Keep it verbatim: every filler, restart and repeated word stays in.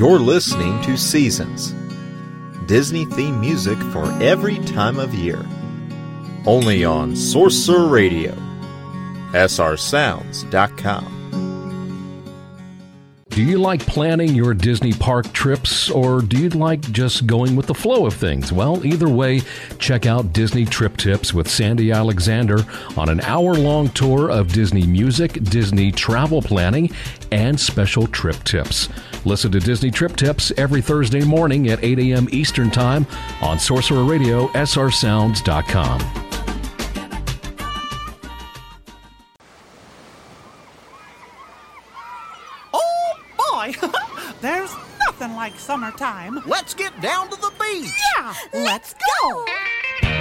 You're listening to Seasons, Disney-themed music for every time of year. Only on Sorcerer Radio, S R sounds dot com. Do you like planning your Disney park trips, or do you like just going with the flow of things? Well, either way, check out Disney Trip Tips with Sandy Alexander on an hour-long tour of Disney music, Disney travel planning, and special trip tips. Listen to Disney Trip Tips every Thursday morning at eight a.m. Eastern Time on Sorcerer Radio, S R sounds dot com. There's nothing like summertime. Let's get down to the beach. Yeah, let's go.